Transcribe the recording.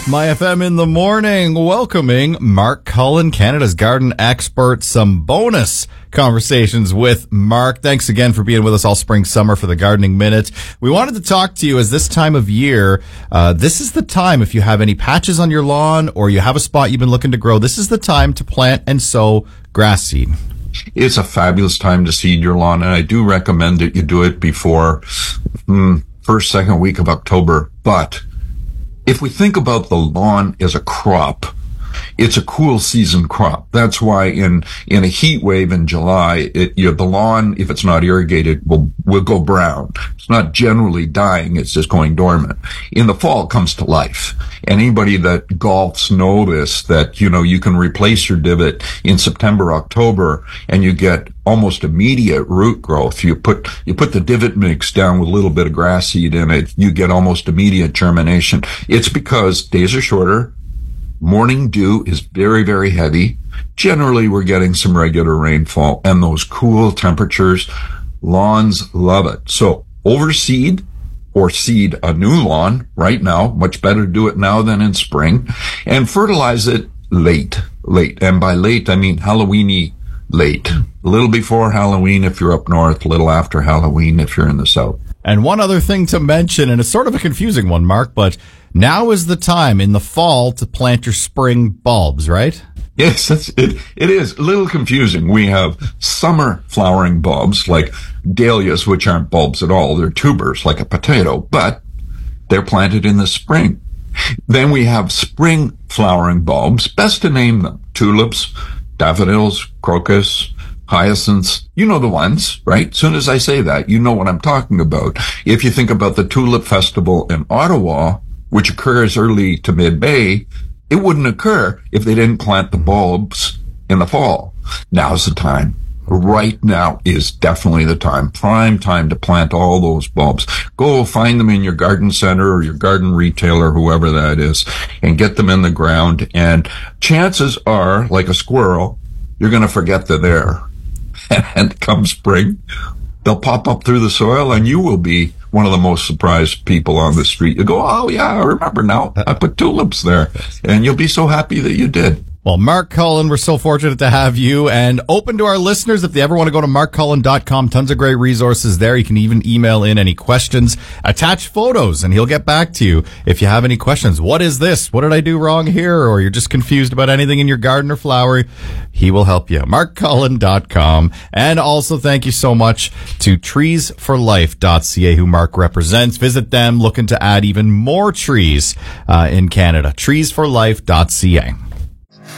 My FM in the morning, welcoming Mark Cullen, Canada's garden expert. Some bonus conversations with Mark. Thanks again for being with us all spring, summer for the Gardening Minute. We wanted to talk to you as this time of year, this is the time if you have any patches on your lawn or you have a spot you've been looking to grow, this is the time to plant and sow grass seed. It's a fabulous time to seed your lawn, and I do recommend that you do it before first, second week of October. But if we think about the lawn as a crop, it's a cool season crop. That's why in a heat wave in July, the lawn, if it's not irrigated, will go brown. It's not generally dying, it's just going dormant. In the fall, it comes to life. Anybody that golfs know this, that, you can replace your divot in September, October, and you get almost immediate root growth. You put the divot mix down with a little bit of grass seed in it, you get almost immediate germination. It's because days are shorter. Morning dew is very, very heavy. Generally, we're getting some regular rainfall, and those cool temperatures, lawns love it. So overseed or seed a new lawn right now. Much better to do it now than in spring, and fertilize it late. And by late, I mean Halloween-y late. A little before Halloween if you're up north, a little after Halloween if you're in the south. And one other thing to mention, and it's sort of a confusing one, Mark, but now is the time in the fall to plant your spring bulbs, right? Yes, it is a little confusing. We have summer flowering bulbs like dahlias, which aren't bulbs at all. They're tubers like a potato, but they're planted in the spring. Then we have spring flowering bulbs, best to name them: tulips, daffodils, crocus, hyacinths. You know the ones, right? As soon as I say that, you know what I'm talking about. If you think about the Tulip Festival in Ottawa, which occurs early to mid-May, it wouldn't occur if they didn't plant the bulbs in the fall. Now's the time. Right now is definitely the time. Prime time to plant all those bulbs. Go find them in your garden center or your garden retailer, whoever that is, and get them in the ground. And chances are, like a squirrel, you're going to forget they're there. And come spring, they'll pop up through the soil, and you will be one of the most surprised people on the street. You go, oh yeah, I remember now. I put tulips there. And you'll be so happy that you did. Well, Mark Cullen, we're so fortunate to have you, and open to our listeners if they ever want to go to markcullen.com. Tons of great resources there. You can even email in any questions, attach photos, and he'll get back to you if you have any questions. What is this? What did I do wrong here? Or you're just confused about anything in your garden or flower. He will help you. markcullen.com. And also thank you so much to treesforlife.ca, who Mark represents. Visit them, looking to add even more trees in Canada. treesforlife.ca.